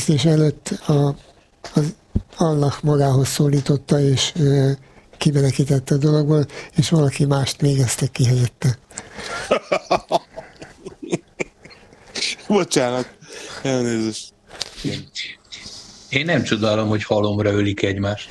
keresztés előtt az Allah magához szólította, és kimenekítette a dologból, és valaki mást végeztek ki helyette. Bocsánat, elnézést. Én nem csodálom, hogy halomra ölik egymást.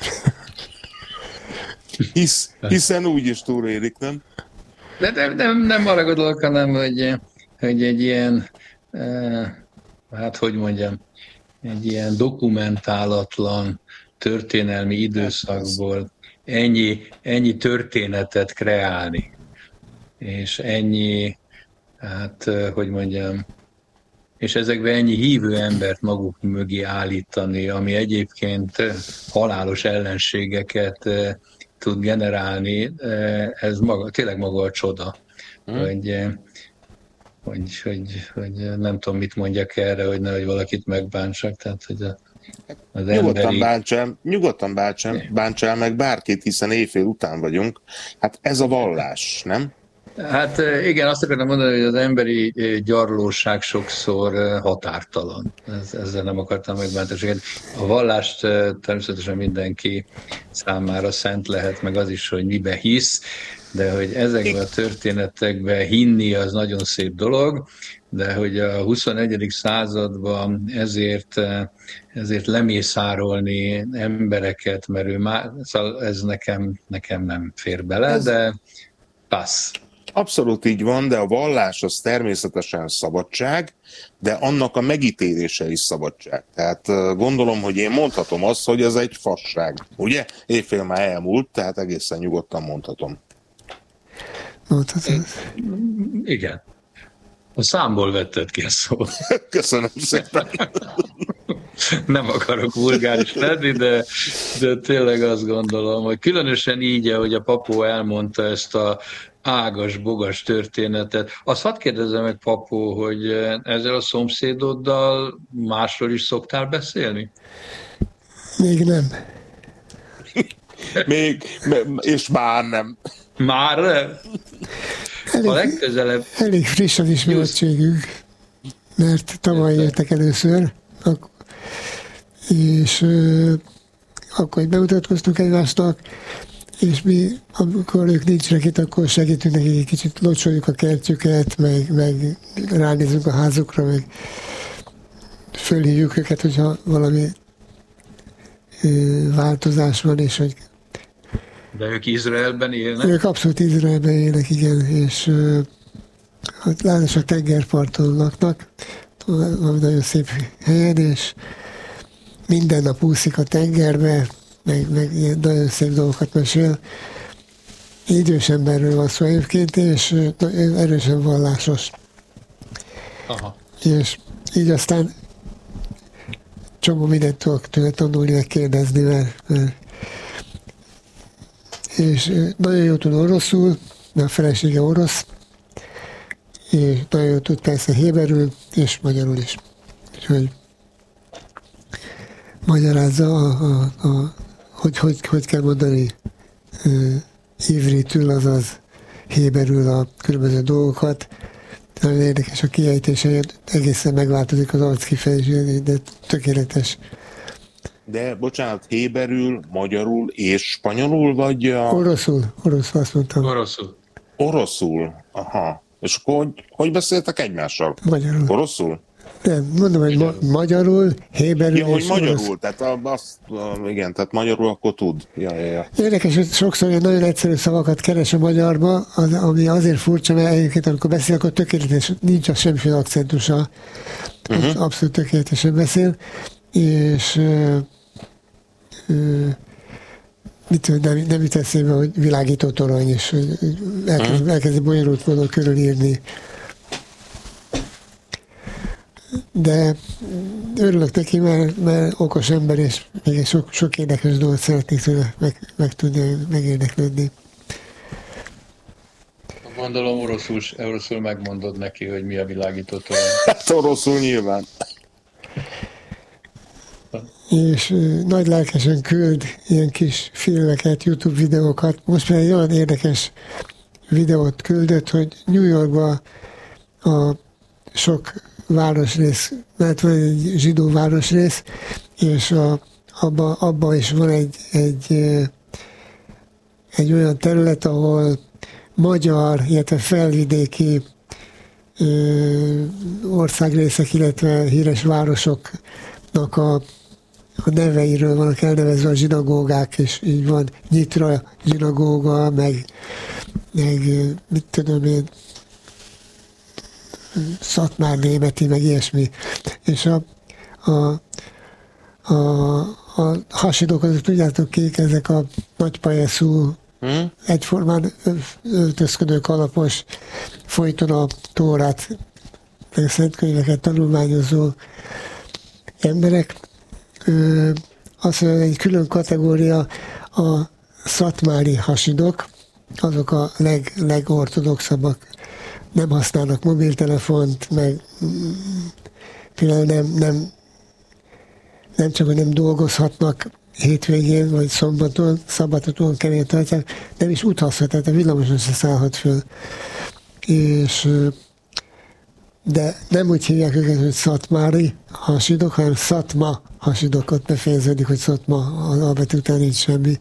Hiszen úgy is túlélik, nem? De nem arra gondolok, hanem, hogy egy ilyen, hát hogy mondjam, egy ilyen dokumentálatlan történelmi időszakból ennyi történetet kreálni, és ennyi, hát hogy mondjam, és ezekben ennyi hívő embert maguk mögé állítani, ami egyébként halálos ellenségeket tud generálni, ez tényleg maga a csoda. Hogy nem tudom, mit mondjak erre, hogy nehogy valakit megbántsak. Tehát, hogy az nyugodtan bántsál meg bárkit, hiszen éjfél után vagyunk. Hát ez a vallás, nem? Hát igen, azt akartam mondani, hogy az emberi gyarlóság sokszor határtalan. Ezzel nem akartam megbántani. A vallást természetesen mindenki számára szent lehet, meg az is, hogy mibe hisz, de hogy ezekben a történetekben hinni az nagyon szép dolog, de hogy a 21. században ezért lemészárolni embereket, mert ő már, szóval ez nekem nem fér bele, de passz. Abszolút így van, de a vallás az természetesen szabadság, de annak a megítélése is szabadság. Tehát gondolom, hogy én mondhatom azt, hogy ez egy fasság. Ugye? Éjfél már elmúlt, tehát egészen nyugodtan mondhatom. Igen. A számból vetted ki a szót. Köszönöm szépen. Nem akarok vulgáris lenni, de tényleg azt gondolom, hogy különösen így, ahogy a Papó elmondta ezt a ágas-bogas történetet. Azt hadd kérdezzem meg, Papó, hogy ezzel a szomszédoddal másról is szoktál beszélni? Még nem. És már nem. Már nem? A legközelebb... Elég friss az ismerettségünk, mert tavaly jöttek először, és akkor bemutatkoztunk egymásnak, és mi, amikor ők nincsenek itt, akkor segítünk nekik, egy kicsit locsoljuk a kertjüket, meg ránézünk a házukra, meg fölhívjuk őket, hogyha valami változás van, és hogy... De ők Izraelben élnek? Ők abszolút Izraelben élnek, igen, és látos a tengerparton laknak, nagyon szép helyen, és minden nap úszik a tengerbe, meg ilyen nagyon szép dolgokat mesél. Idős emberről van szó egyébként, és erősen vallásos. Aha. És így aztán csomó mindent tudok tőle tanulni, meg kérdezni, mert és nagyon jól tud oroszul, mert a felesége orosz, és nagyon jól tud persze héberül, és magyarul is. Úgyhogy magyarázza, hogy kell mondani ivritül, azaz héberül a különböző dolgokat. Nagyon érdekes a kiejtése, egészen megváltozik az arc kifejezés, de tökéletes. De bocsánat, héberül, magyarul és spanyolul, vagy Oroszul, azt mondtam. Oroszul, aha. És akkor hogy beszéltek egymással? Magyarul. Oroszul? Nem, mondom, hogy magyarul, héberül hogy és magyarul, orosz. tehát igen, tehát magyarul akkor tud. Ja. Érdekes, hogy sokszor ilyen nagyon egyszerű szavakat keres a magyarba, ami azért furcsa, mert egyébként amikor beszél, akkor tökéletes, nincs az semmiféle akcentusa. Abszolút tökéletesen beszél, és nem jut eszébe, hogy világító torony, és elkezdi bonyolult módon körülírni. De örülök neki, mert okos ember, és még sok érdekes dolgot szeretnék tőle megtudni, megérdeklődni. Gondolom oroszul megmondod neki, hogy mi a világító torony. Hát oroszul nyilván. És nagy lelkesen küld ilyen kis filmeket, YouTube videókat. Most már egy olyan érdekes videót küldött, hogy New Yorkban a sok városrész, mert van egy zsidó városrész, és abban is van egy olyan terület, ahol magyar, illetve felvidéki országrészek, illetve híres városoknak a neveiről vannak elnevezve a zsinagógák, és így van Nyitra zsinagóga, meg mit tudom én, Szatmár németi, meg ilyesmi. És a hasidók, azok tudjátok kik, ezek a nagypajeszú, egyformán öltözködő kalapos, folyton a Tórát, meg a szentkönyveket tanulmányozó emberek. Azt mondja, egy külön kategória a szatmári hasidok, azok a legortodoxabbak. Nem használnak mobiltelefont, meg például nem csak, hogy nem dolgozhatnak hétvégén, vagy szabadon kevén tartják, nem is utazhat, tehát a villamoson se szállhat föl. De nem úgy hívják őket, hogy szatmári hasidok, hanem szatma hasidok, ott befejeződik, hogy szatma, az albetű után nincs semmi.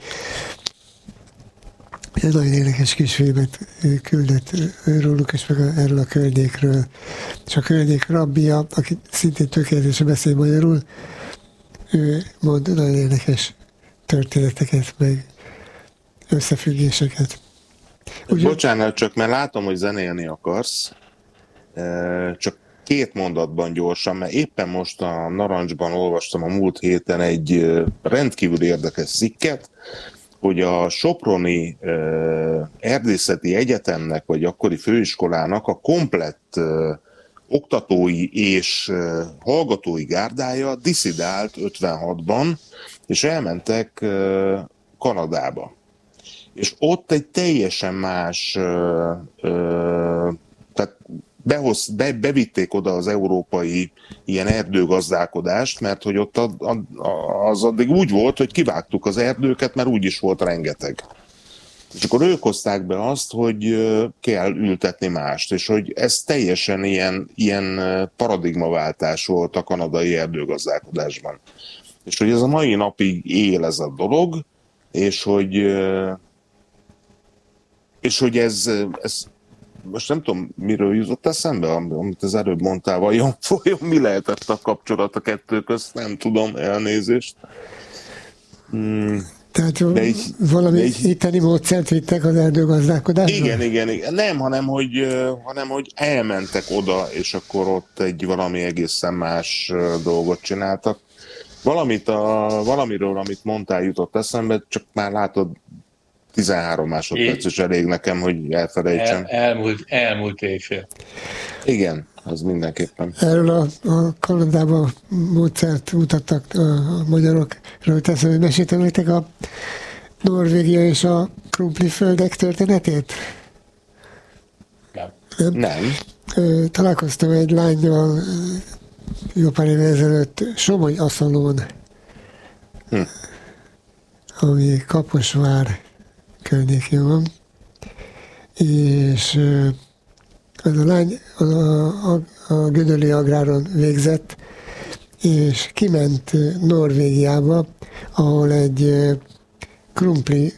Egy nagyon érdekes kis filmet küldött róluk, és meg erről a környékről. És a környék rabbia, aki szintén tökéletesen beszél magyarul, ő mond nagyon érdekes történeteket, meg összefüggéseket. Bocsánat, csak mert látom, hogy zenélni akarsz. Csak 2 mondatban gyorsan, mert éppen most a Narancsban olvastam a múlt héten egy rendkívül érdekes cikket, hogy a soproni erdészeti egyetemnek, vagy akkori főiskolának a komplett oktatói és hallgatói gárdája disszidált 56-ban, és elmentek Kanadába. És ott egy teljesen más, tehát bevitték oda az európai ilyen erdőgazdálkodást, mert hogy ott az addig úgy volt, hogy kivágtuk az erdőket, mert úgy is volt rengeteg. És akkor ők hozták be azt, hogy kell ültetni mást, és hogy ez teljesen ilyen paradigmaváltás volt a kanadai erdőgazdálkodásban. És hogy ez a mai napig él ez a dolog, és hogy ez most nem tudom, miről jutott eszembe, amit az előbb mondtál, vajon mi lehetett a kapcsolat a kettő közt, nem tudom, elnézést. Tehát valami itteni módszert vittek az erdőgazdálkodásra? Igen. Nem, hanem hogy elmentek oda, és akkor ott valami egészen más dolgot csináltak. Valamiről, amit mondtál, jutott eszembe, csak már látod, 13 másodperc is elég nekem, hogy elfelejtsem. Elmúlt éjfél. Igen, az mindenképpen. Erről a Kanadában módszert mutattak a magyarokról. Teszem, hogy meséltem nektek a Norvégia és a krumpliföldek történetét? Nem. Találkoztam egy lánnyal jó pár évvel ezelőtt Somogy-Aszalón, ami Kaposvár környékén van, és az a lány a Gödöli Agráron végzett, és kiment Norvégiába, ahol egy krumpli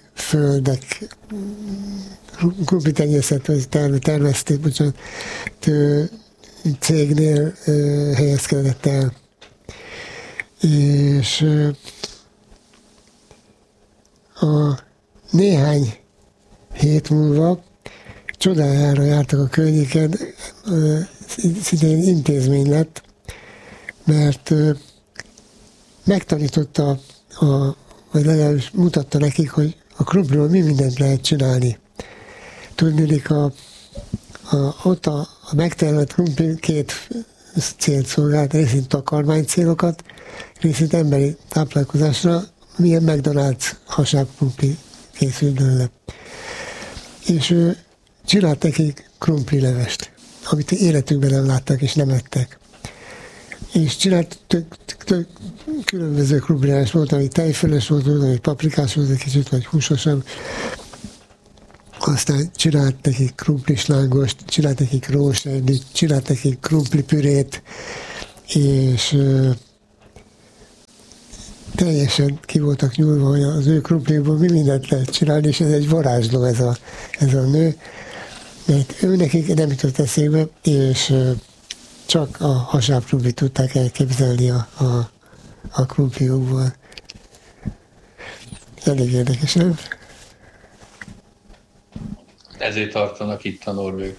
tenyészet, vagy termesztő, cégnél helyezkedett el. És a néhány hét múlva csodájára jártak a környéken, szintén intézmény lett, mert megtanította, vagy legalábbis mutatta nekik, hogy a krumpliból mi mindent lehet csinálni. Tudnélik, ott a megtermelt krumpli 2 célt szolgált, részint takarmány célokat, részint emberi táplálkozásra, milyen McDonald's hasábkrumpli készült belőle. És ő csinált nekik krumplilevest, amit életükben nem láttak és nem ettek. És csinált tök különböző krumplilevest, volt, ami tejfölös volt, ami paprikás volt egy kicsit, vagy húsosabb. aztán csinált nekik krumplislángost, csinált nekik rósejlit, csinált nekik krumplipürét, és teljesen ki voltak nyúlva, hogy az ő krumplikból mi mindent lehet csinálni, és ez egy varázsló ez a nő, mert ő nekik nem jutott eszébe, és csak a hasábkrumplit tudták elképzelni a krumpliukból. Elég érdekes, nem? Ezért tartanak itt a norvég.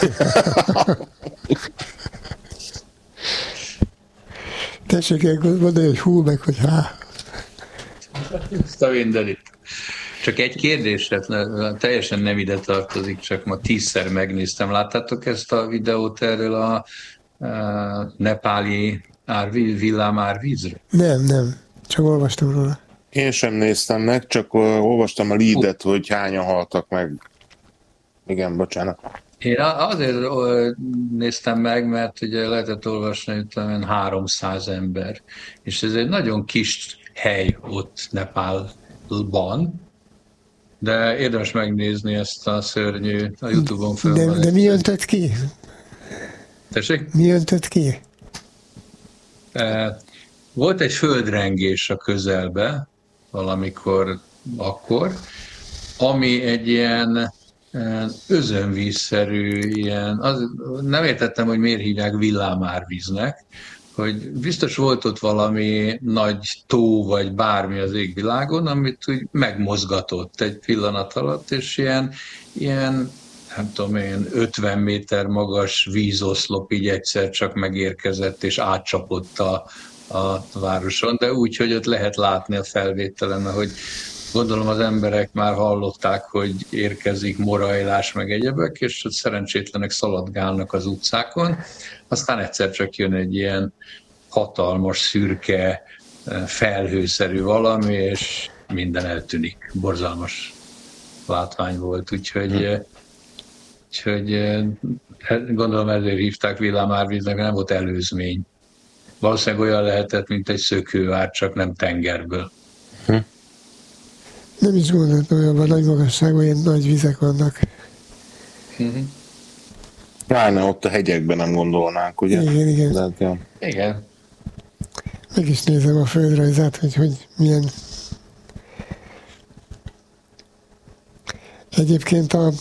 Tessék mondani, hogy hú, meg hogy há. Ezt a mindenit. Csak egy kérdésre, teljesen nem ide tartozik, csak ma 10-szer megnéztem. Láttátok ezt a videót erről a nepáli villámárvízről? Nem. Csak olvastam róla. Én sem néztem meg, csak olvastam a leadet, hogy hányan haltak meg. Igen, bocsánat. Én azért néztem meg, mert ugye lehetett olvasni, hogy 300 ember, és ez egy nagyon kis hely ott Nepálban, de érdemes megnézni ezt a szörnyű, a Youtube-on föl. De mi öntött ki? Tessék? Mi öntött ki? Volt egy földrengés a közelbe, valamikor akkor, ami egy ilyen özönvízszerű, nem értettem, hogy miért hívják villámárvíznek, hogy biztos volt ott valami nagy tó, vagy bármi az égvilágon, amit úgy megmozgatott egy pillanat alatt, és ilyen nem tudom én, 50 méter magas vízoszlop így egyszer csak megérkezett, és átcsapott a városon, de úgy, hogy ott lehet látni a felvételen, ahogy gondolom az emberek már hallották, hogy érkezik morajlás meg egyebek, és ott szerencsétlenek szaladgálnak az utcákon, aztán egyszer csak jön egy ilyen hatalmas, szürke, felhőszerű valami, és minden eltűnik. Borzalmas látvány volt, úgyhogy gondolom ezért hívták villámárvíznek, nem volt előzmény. Valószínűleg olyan lehetett, mint egy szökőár, csak nem tengerből. Nem is gondoltam, hogy abban nagy magasságban ilyen nagy vizek vannak. Pláne ott a hegyekben nem gondolnánk, ugye? Igen. De, ja. Igen. Meg is nézem a földrajzát, hogy milyen. Egyébként a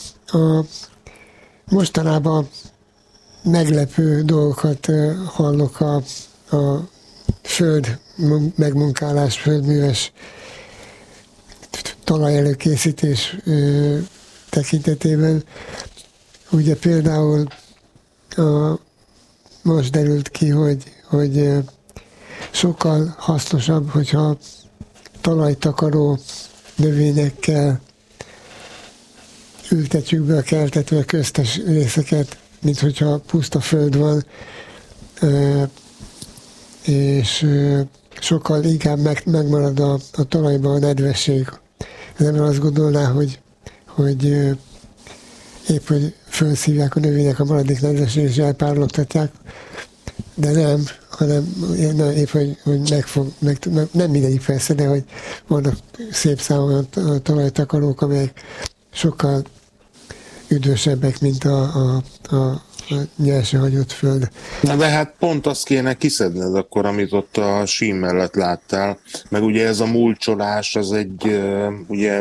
mostanában meglepő dolgokat hallok a föld megmunkálás, földműves talajelőkészítés tekintetében. Ugye például most derült ki, hogy sokkal hasznosabb, hogyha talajtakaró növényekkel ültetjük be a kertet, vagy a köztes részeket, mint hogyha puszta föld van, és sokkal inkább megmarad a talajban a nedvesség. Az ember azt gondolná, hogy épp, hogy felszívják a növények a maradék nedvességet, és elpárologtatják, de nem, hanem épp, hogy nem mindegyik persze, de hogy vannak szép számon a talajtakarók, amelyek sokkal üdvösebbek, mint a nyersen hagyott föld. Na de hát pont azt kéne kiszedned akkor, amit ott a sím mellett láttál, meg ugye ez a mulcsolás, az egy, ugye,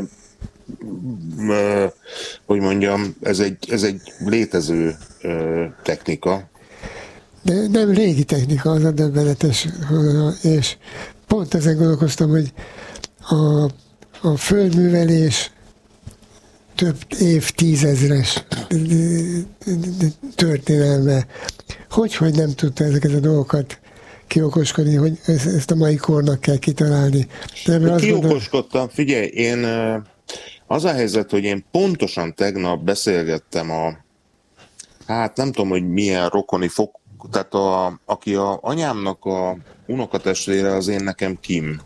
hogy mondjam, ez egy létező technika. De nem régi technika, az a döbbenetes, és pont ezen gondolkoztam, hogy a földművelés több évtizedres történelme. Hogy nem tudta ezeket a dolgokat kiokoskodni, hogy ezt a mai kornak kell kitalálni. Kiokoskodtam, figyelj, én az a helyzet, hogy én pontosan tegnap beszélgettem hát nem tudom, hogy milyen rokoni tehát aki a anyámnak a unokatestvére, az én nekem Kim.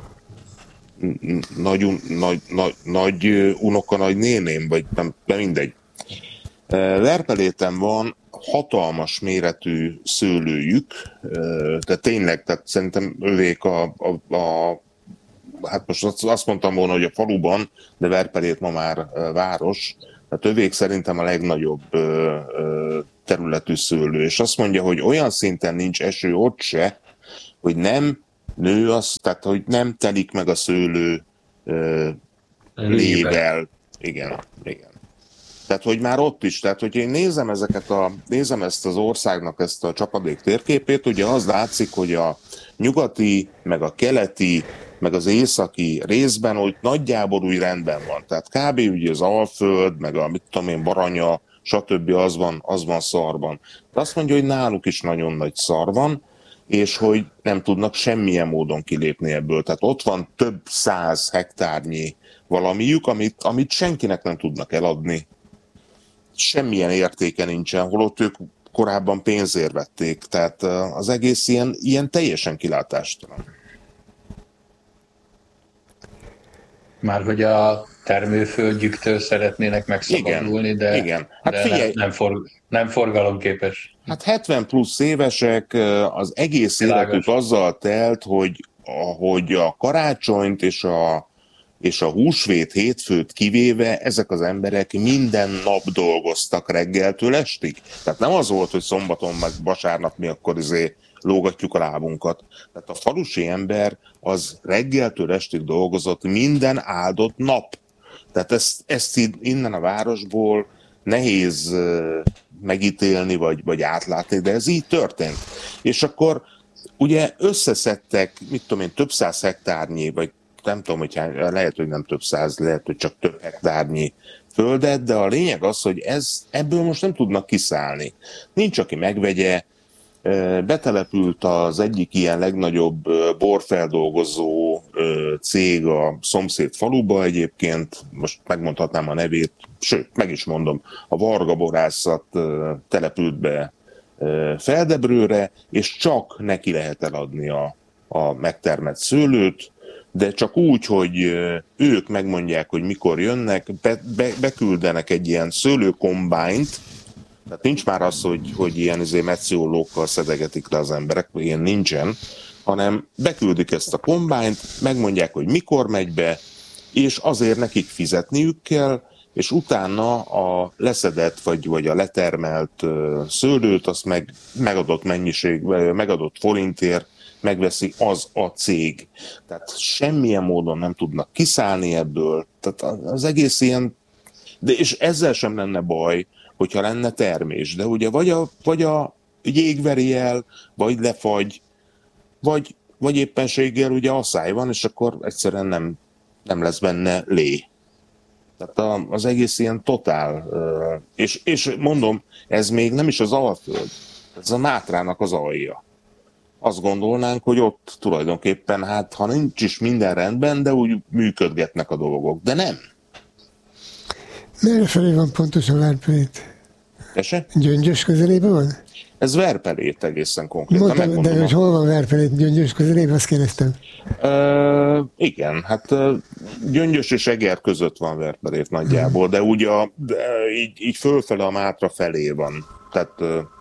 Nagy unoka, nagy néném, vagy nem, de mindegy. Verpeléten van hatalmas méretű szőlőjük, de tényleg, tehát szerintem övék hát most azt mondtam volna, hogy a faluban, de Verpelét ma már város, Tehát övék szerintem a legnagyobb területű szőlő, és azt mondja, hogy olyan szinten nincs eső ott se, hogy nem nő az, tehát hogy nem telik meg a szőlő lével. Igen. Tehát, hogy már ott is, tehát, hogy én nézem ezt az országnak ezt a csapadék térképét, ugye az látszik, hogy a nyugati, meg a keleti, meg az északi részben, hogy nagyjából úgy rendben van. Tehát kb. Ugye az Alföld, meg a mit tudom én, Baranya, stb. Az van szarban. De azt mondja, hogy náluk is nagyon nagy szar van, és hogy nem tudnak semmilyen módon kilépni ebből. Tehát ott van több 100 hektárnyi valamiük, amit senkinek nem tudnak eladni. Semmilyen értéke nincsen, holott ők korábban pénzért vették. Tehát az egész ilyen teljesen kilátástalan. Már hogy a termőföldjüktől szeretnének megszabadulni, igen. Hát de figyelj, nem forgalomképes. Hát 70 plusz évesek, az egész életük azzal telt, hogy a karácsonyt és a húsvét hétfőt kivéve ezek az emberek minden nap dolgoztak reggeltől estig. Tehát nem az volt, hogy szombaton meg vasárnap mi akkor lógatjuk a lábunkat. Tehát a falusi ember az reggeltől estig dolgozott minden áldott nap. Tehát ezt innen a városból nehéz megítélni, vagy átlátni, de ez így történt. És akkor ugye összeszedtek, mit tudom én, több 100 hektárnyi, vagy nem tudom, hogy lehet, hogy nem több 100, lehet, hogy csak több hektárnyi földet, de a lényeg az, hogy ebből most nem tudnak kiszállni. Nincs, aki megvegye, betelepült az egyik ilyen legnagyobb borfeldolgozó cég a szomszéd faluba egyébként, most megmondhatnám a nevét, sőt, meg is mondom, a Varga Borászat települt be Feldebrőre, és csak neki lehet eladni a megtermett szőlőt, de csak úgy, hogy ők megmondják, hogy mikor jönnek, beküldenek egy ilyen szőlőkombányt, tehát nincs már az, hogy ilyen metszőollókkal szedegetik le az emberek, ilyen nincsen, hanem beküldik ezt a kombányt, megmondják, hogy mikor megy be, és azért nekik fizetniük kell, és utána a leszedett vagy a letermelt szőlőt, azt megadott mennyiség, megadott forintért megveszi az a cég. Tehát semmilyen módon nem tudnak kiszállni ebből. Tehát az egész ilyen, de és ezzel sem lenne baj, hogyha lenne termés. De ugye vagy a jég veri el, vagy lefagy, vagy éppenséggel ugye asszály van, és akkor egyszerűen nem lesz benne lé. Tehát az egész ilyen totál, és mondom, ez még nem is az Alföld, ez a Nátrának az alja. Azt gondolnánk, hogy ott tulajdonképpen, hát ha nincs is minden rendben, de úgy működgetnek a dolgok, de nem. Merre felé van pontosan Verpelét? Tese? Gyöngyös közelében van? Ez Verpelét egészen konkrétan. Mondtam, de hogy hol van Verpelét? Gyöngyös közelében, azt kérdeztem. Igen, hát Gyöngyös és Eger között van Verpelét nagyjából, de úgy így fölfele a Mátra felé van. Tehát...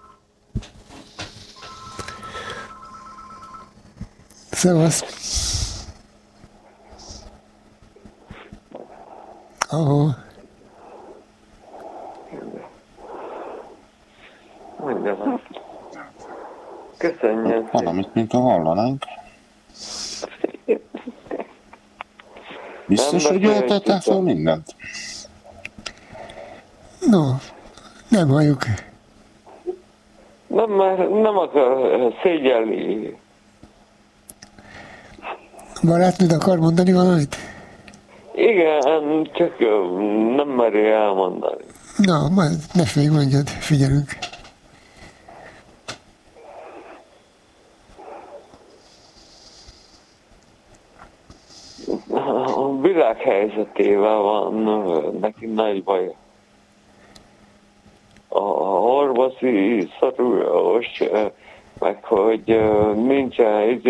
Szevasz! Ahol. Mindjárt. Köszönjük. Valamit, mint a hallanánk. Biztos, hogy jól tettem fel mindent? No, nem halljuk. Nem akar szégyelni. Barátnőd akar mondani valamit? Igen, csak nem meri elmondani. Na, majd ne félj, mondjad, figyelünk. A világ helyzetével van neki nagy baj. A orvosi szorulós, meg hogy nincsen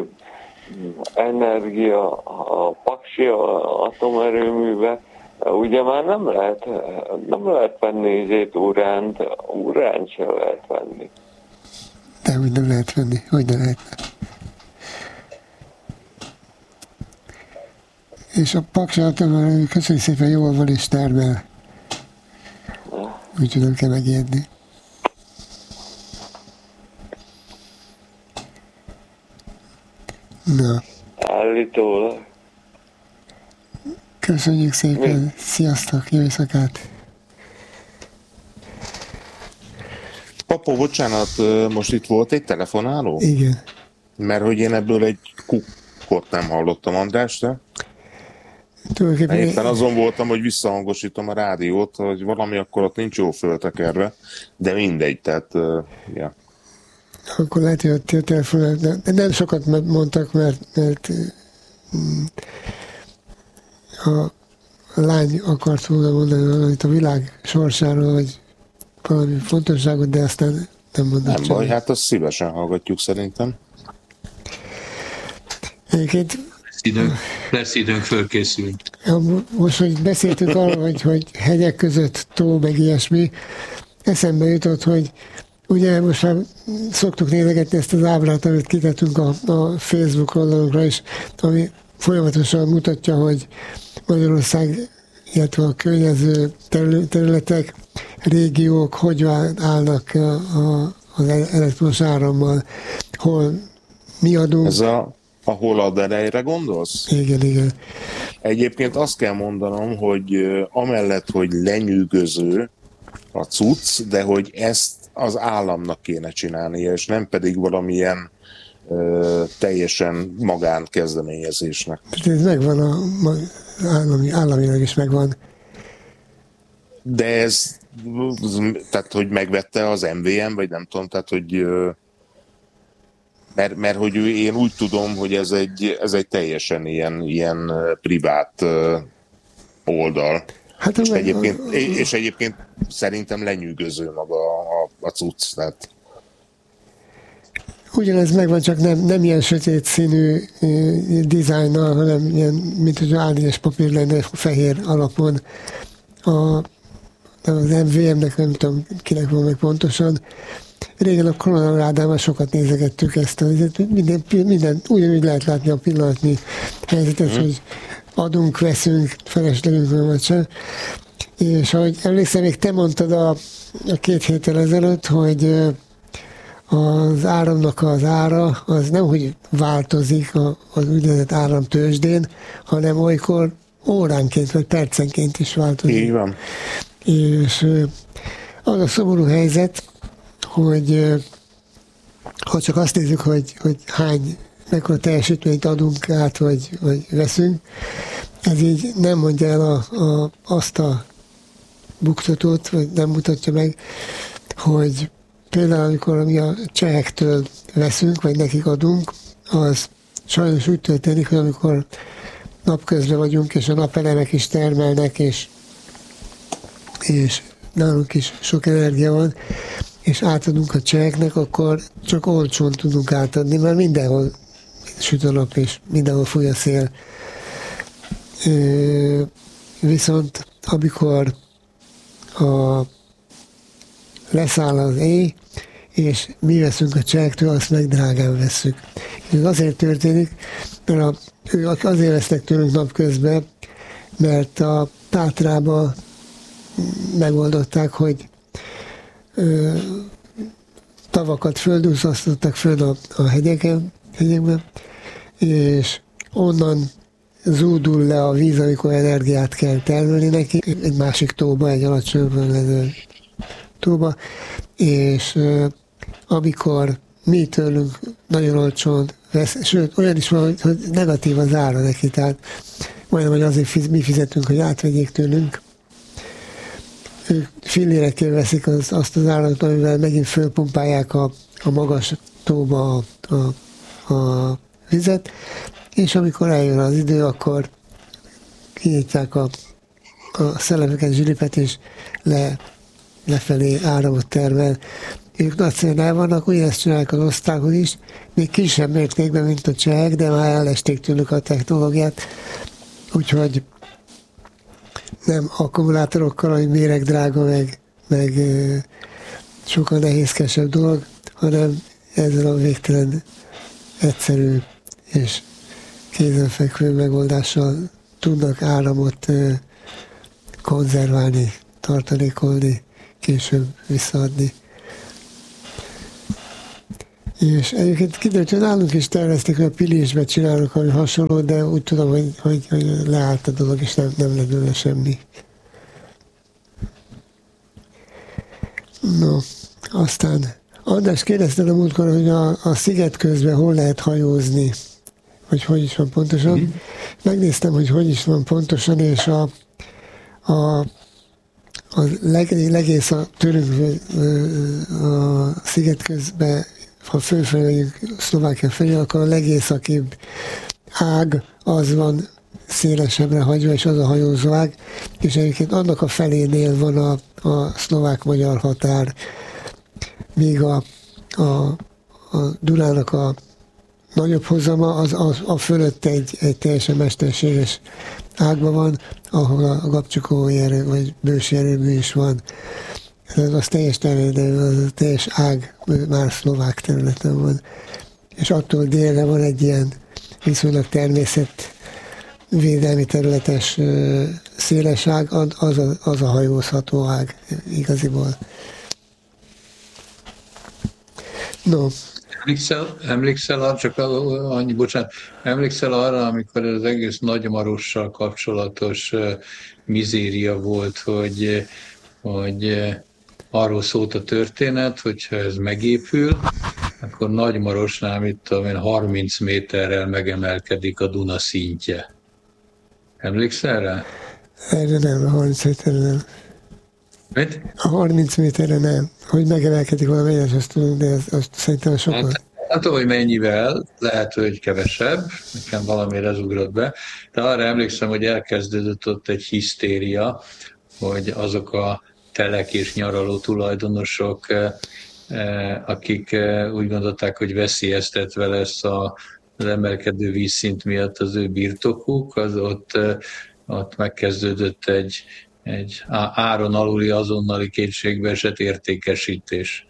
energia a Paksi atomerőműbe, ugye már nem lehet venni uránt se lehet venni. De úgy nem lehet venni, hogy nem lehet. És a Paksi atomerőmű köszönjük szépen, jól van és termel. úgyhogy nem kell megijedni. Na. Állítólag. Köszönjük szépen, Mi? Sziasztok, jó éjszakát! Papó, bocsánat, most itt volt egy telefonáló? Igen. Mert hogy én ebből egy kukkot nem hallottam, András, te? Tulajdonképpen Éppen azon voltam, hogy visszahangosítom a rádiót, hogy valami akkor ott nincs jó föltekerve, de mindegy, tehát, ja. akkor lehet, hogy a telefonál, de nem sokat mondtak, mert a lány akart volna mondani valamit a világ sorsáról, vagy valami fontosságot, de aztán nem mondott. Nem baj, hát azt szívesen hallgatjuk szerintem. Egyébként Lesz időnk fölkészülni. most, hogy beszéltünk arról, hogy hegyek között tó, meg ilyesmi, eszembe jutott, hogy ugye most már szoktuk nézegetni ezt az ábrát, amit kitettünk a Facebook oldalunkra is, ami folyamatosan mutatja, hogy Magyarország, illetve a környező területek, régiók hogy állnak az elektromos árammal, hol mi adunk. Ez a holad erejre gondolsz? Igen. Egyébként azt kell mondanom, hogy amellett, hogy lenyűgöző a cucc, de hogy ezt az államnak kéne csinálnia, és nem pedig valamilyen teljesen magánkezdeményezésnek. Ez megvan, államilag is megvan. De ez, tehát hogy megvette az MVM, vagy nem tudom, tehát hogy mert hogy én úgy tudom, hogy ez egy teljesen ilyen privát oldal. Hát, és egyébként szerintem lenyűgöző maga a cucc. Tehát. Ugyanez megvan, csak nem ilyen sötét színű dizájnnal, hanem ilyen, mint hogy A4-es papír lenne fehér alapon. Az MVM-nek, nem tudom, kinek van meg pontosan. Régen a Koronarádában sokat nézegettük ezt, minden ugyanúgy lehet látni a pillanatnyi helyzetet, hogy adunk, veszünk, feleslegünk, vagy sem. És ahogy emlékszem, még te mondtad a 2 héttel ezelőtt, hogy az áramnak az ára az nem, hogy változik az úgynevezett áramtőzsdén, hanem olykor óránként vagy percenként is változik. Így van. És az a szomorú helyzet, hogy ha csak azt nézzük, hogy mekkora teljesítményt adunk át, vagy veszünk, ez így nem mondja el azt a buktatót, vagy nem mutatja meg, hogy például amikor mi a csehektől veszünk, vagy nekik adunk, az sajnos úgy történik, hogy amikor napközben vagyunk, és a napelemek is termelnek, és nálunk is sok energia van, és átadunk a cseheknek, akkor csak olcsón tudunk átadni, mert mindenhol süt a nap, és mindenhol fúj a szél. Viszont amikor leszáll az éj, és mi veszünk a csehektől, azt meg drágán vesszük. És ez azért történik, mert ők azért vesznek tőlünk napközben, mert a Tátrában megoldották, hogy tavakat földúszasztottak föl a hegyekben, és onnan zúdul le a víz, amikor energiát kell termelni neki, egy másik tóba, egy alacsonyabban levő tóba, és amikor mi tőlünk nagyon olcsón vesz, sőt, olyan is van, hogy negatív az ára neki, tehát majdnem, hogy azért mi fizetünk, hogy átvegyék tőlünk. Ők fillérekkel veszik azt az árat, amivel megint fölpumpálják a magas tóba a vizet, és amikor eljön az idő, akkor kinyitják a szellemeket, zsilipet, és lefelé áramot termel. Ők nagyszerűen el vannak, ugyanezt csinálják az osztrákok is, még kisebb mértékben, mint a csehek, de már elesték tőlük a technológiát, úgyhogy nem akkumulátorokkal, ami méregdrága, meg sokkal nehézkesebb dolog, hanem ezzel a végtelen egyszerű és kézenfekvő megoldással tudnak áramot konzerválni, tartalékolni, később visszaadni. És egyébként kiderült, hogy nálunk is tervezték, hogy a Pilisbe csinálnak valami hasonló, de úgy tudom, hogy leállt a dolog, és nem lett belőle semmi. No, aztán András kérdezted a múltkor, hogy a sziget közben hol lehet hajózni, vagy hogy is van pontosan. Megnéztem, hogy is van pontosan, és a legész tőlünk a sziget közben, ha fölfelejük Szlovákia felé, akkor a legészakibb ág az van szélesebbre hagyva, és az a hajózó ág, és egyébként annak a felénél van a szlovák-magyar határ, míg a Dunának a nagyobb hozama, az a fölött egy teljesen mesterséges ágban van, ahol a gabcsukói erő, vagy bősi erőmű is van. Az teljes területen, az teljes ág már szlovák területen van. És attól délre van egy ilyen viszonylag természetvédelmi területes széles ág, az a hajózható ág igaziból. No. Emlékszel arra, amikor az egész Nagymarossal kapcsolatos mizéria volt, hogy arról szólt a történet, hogyha ez megépül, akkor Nagymarosnál, mit tudom én, 30 méterrel megemelkedik a Duna szintje. Emlékszel rá? Erre nem, a 30 méterre nem. Mit? A 30 méterre nem. Hogy megemelkedik valami egyes, azt tudom, de azt szerintem sokkal. Nem tudom, hogy mennyivel, lehet, hogy kevesebb, nekem valamire ez ugrott be, de arra emlékszem, hogy elkezdődött ott egy hisztéria, hogy azok a telek és nyaraló tulajdonosok, akik úgy gondolták, hogy veszélyeztetve lesz az emelkedő vízszint miatt az ő birtokuk, az ott megkezdődött egy áron aluli azonnali kétségbe esett értékesítés.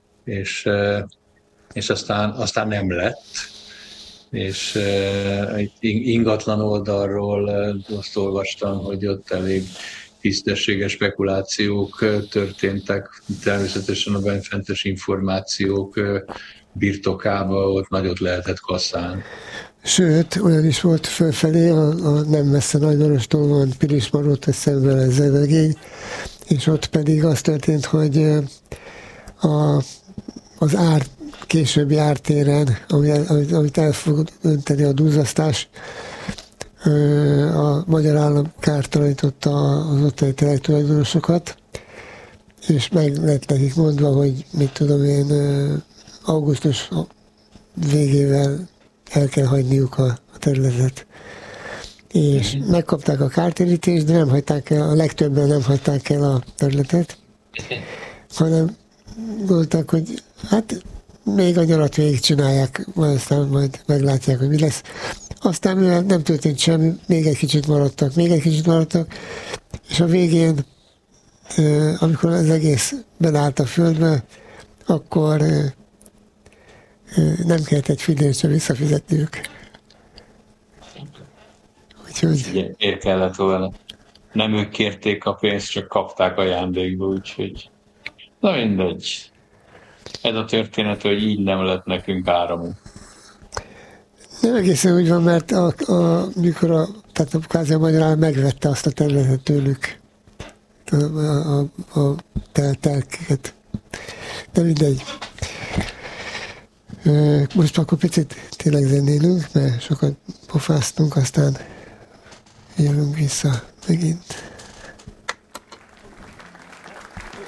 És aztán nem lett. És ingatlan oldalról azt olvastam, hogy ott elég tisztességes spekulációk történtek, természetesen a benfentes információk birtokába ott nagyot lehetett kasszálni. Sőt, olyan is volt fölfelé, a nem messze Nagymarostól van Pilismarót, szemben ez Zevegény, és ott pedig az történt, hogy az későbbi ártéren, amit el fog önteni a duzzasztás, a magyar állam kártalanította az ottani telektulajdonosokat, és meg lett nekik mondva, hogy mit tudom én, augusztus végével el kell hagyniuk a területet. És megkapták a kártérítést, de nem hagyták el, a legtöbben nem hagyták el a területet, hanem gondolták, hogy hát még a nyarat végigcsinálják, aztán majd meglátják, hogy mi lesz. Aztán mivel nem történt semmi, még egy kicsit maradtak, és a végén, amikor az egész belállt a földbe, akkor nem kellett egy fillért sem visszafizetniük. Úgyhogy... Ér kellett volna. Nem ők kérték a pénzt, csak kapták ajándékba, úgyhogy... Na mindegy. Ez a történet, hogy így nem lett nekünk áramunk. Nem egészen úgy van, mert mikor tehát kvázi a magyar állam megvette azt a területet tőlük, a telkeket. De mindegy. Most akkor picit tényleg zenélünk, mert sokat pofáztunk, aztán jövünk vissza megint.